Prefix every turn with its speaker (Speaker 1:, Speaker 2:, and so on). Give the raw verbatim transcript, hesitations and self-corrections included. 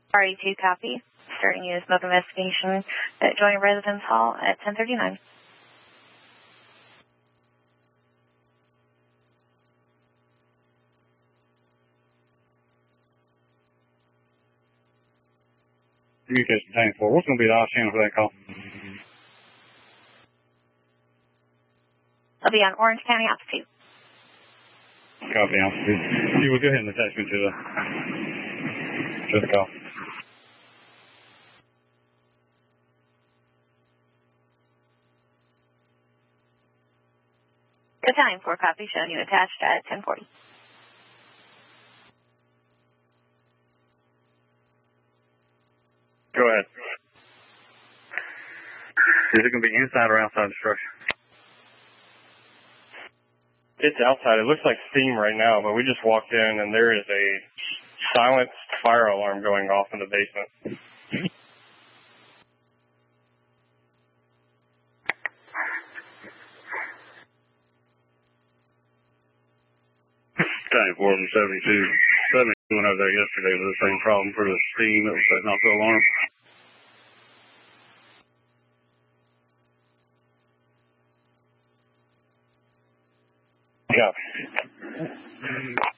Speaker 1: R E two copy. Starting U S smoke investigation at Joint Residence Hall at ten thirty-nine.
Speaker 2: Communication ten four. What's going to be the off channel for that call?
Speaker 1: I'll be on Orange County altitude.
Speaker 2: Copy, altitude. You will go ahead and attach me to the, to the call.
Speaker 1: Battalion four copy, showing you attached at ten forty.
Speaker 2: Go ahead. Is it going to be inside or outside the structure?
Speaker 3: It's outside. It looks like steam right now, but we just walked in and there is a silent fire alarm going off in the basement.
Speaker 2: Time four seventy-two. seventy-two when I was there yesterday was the same problem for the steam that was setting off the alarm. Copy.